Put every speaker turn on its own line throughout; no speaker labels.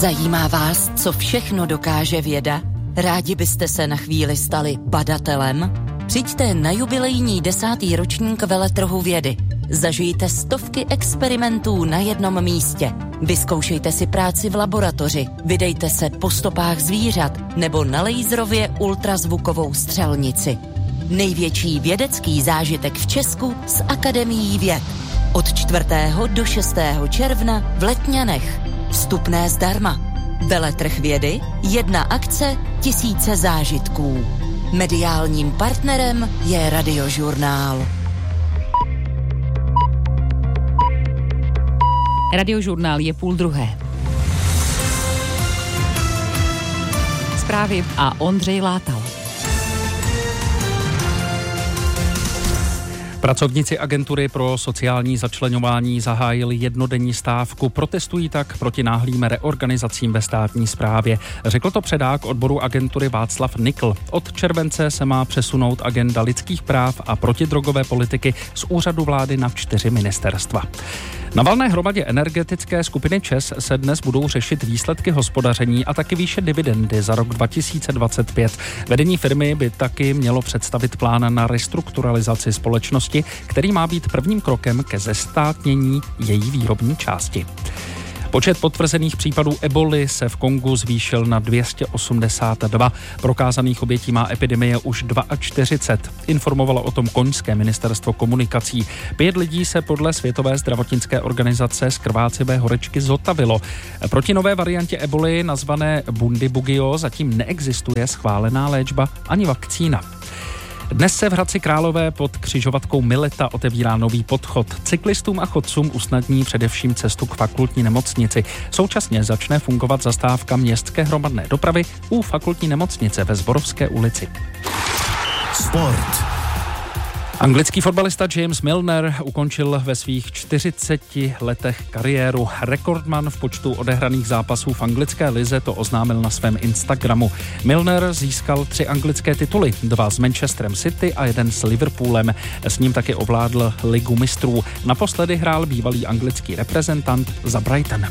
Zajímá vás, co všechno dokáže věda? Rádi byste se na chvíli stali badatelem? Přijďte na jubilejní 10. ročník veletrhu vědy. Zažijte stovky experimentů na jednom místě. Vyzkoušejte si práci v laboratoři, vydejte se po stopách zvířat nebo na laserově ultrazvukovou střelnici. Největší vědecký zážitek v Česku s Akademií věd. Od 4. do 6. června v Letňanech. Vstupné zdarma. Veletrh vědy, 1 akce, 1000 zážitků. Mediálním partnerem je Radiožurnál.
Radiožurnál je 12:30. Zprávy a Ondřej Látal.
Pracovníci agentury pro sociální začleňování zahájili jednodenní stávku. Protestují tak proti náhlým reorganizacím ve státní správě. Řekl to předák odboru agentury Václav Nikl. Od července se má přesunout agenda lidských práv a protidrogové politiky z úřadu vlády na 4 ministerstva. Na valné hromadě energetické skupiny ČEZ se dnes budou řešit výsledky hospodaření a taky výše dividendy za rok 2025. Vedení firmy by taky mělo představit plán na restrukturalizaci společnosti, který má být prvním krokem ke zestátnění její výrobní části. Počet potvrzených případů eboly se v Kongu zvýšil na 282. Prokázaných obětí má epidemie už 42. Informovalo o tom Koňské ministerstvo komunikací. 5 lidí se podle Světové zdravotnické organizace z krvácivé horečky zotavilo. Proti nové variantě eboly nazvané Bundibugyo zatím neexistuje schválená léčba ani vakcína. Dnes se v Hradci Králové pod křižovatkou Mileta otevírá nový podchod. Cyklistům a chodcům usnadní především cestu k fakultní nemocnici. Současně začne fungovat zastávka městské hromadné dopravy u fakultní nemocnice ve Zborovské ulici.
Sport.
Anglický fotbalista James Milner ukončil ve svých 40 letech kariéru. Rekordman v počtu odehraných zápasů v anglické lize to oznámil na svém Instagramu. Milner získal 3 anglické tituly, 2 s Manchesterem City a 1 s Liverpoolem. S ním taky ovládl Ligu mistrů. Naposledy hrál bývalý anglický reprezentant za Brighton.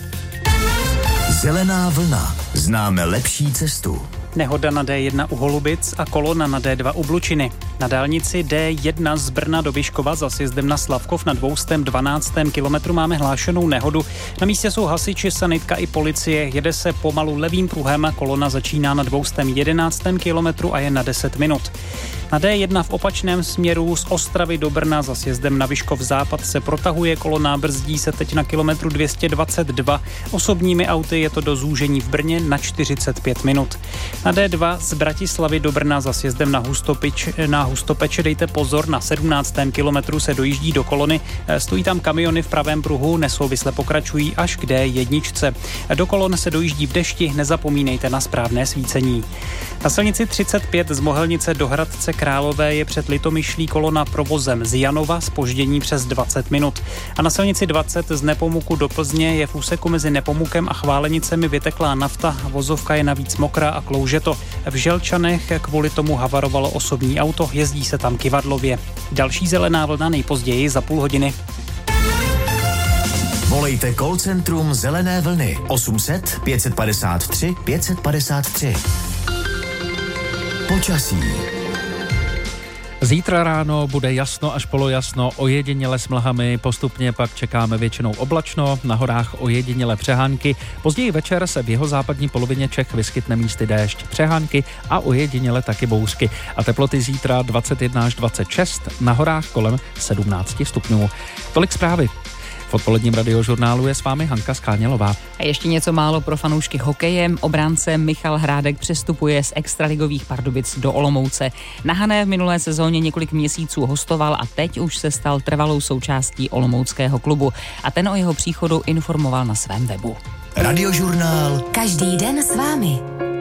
Zelená vlna. Známe lepší cestu.
Nehoda na D1 u Holubic a kolona na D2 u Blučiny. Na dálnici D1 z Brna do Vyškova za sjezdem na Slavkov na 212. kilometru máme hlášenou nehodu. Na místě jsou hasiči, sanitka i policie. Jede se pomalu levým pruhem, kolona začíná na 211. kilometru a je na 10 minut. Na D1 v opačném směru z Ostravy do Brna za sjezdem na Vyškov západ se protahuje kolona, brzdí se teď na kilometru 222. Osobními auty je to do zúžení v Brně na 45 minut. Na D2 z Bratislavy do Brna za sjezdem na Hustopeč dejte pozor, na 17. kilometru se dojíždí do kolony, stojí tam kamiony v pravém pruhu, nesouvisle pokračují až k D1. Do kolon se dojíždí v dešti, nezapomínejte na správné svícení. Na silnici 35 z Mohelnice do Hradce Králové je před Litomyšlí kolona provozem z Janova, zpoždění přes 20 minut. A na silnici 20 z Nepomuku do Plzně je v úseku mezi Nepomukem a Chválenicemi vyteklá nafta, vozovka je navíc mokrá a klouže to. V Želčanech kvůli tomu havarovalo osobní auto, jezdí se tam kyvadlově. Další zelená vlna nejpozději za půl hodiny.
Volejte call centrum Zelené vlny 800 553 553. Počasí.
Zítra ráno bude jasno až polojasno, ojediněle s mlhami, postupně pak čekáme většinou oblačno, na horách ojediněle přehánky. Později večer se v jihozápadní polovině Čech vyskytne místy déšť, přehánky a ojediněle taky bouřky. A teploty zítra 21 až 26, na horách kolem 17 stupňů. Tolik zprávy. V odpoledním Radiožurnálu je s vámi Hanka Skánělová.
A ještě něco málo pro fanoušky hokeje. Obránce Michal Hrádek přestupuje z extraligových Pardubic do Olomouce. Na Hané v minulé sezóně několik měsíců hostoval a teď už se stal trvalou součástí olomouckého klubu. A ten o jeho příchodu informoval na svém webu.
Radiožurnál.
Každý den s vámi.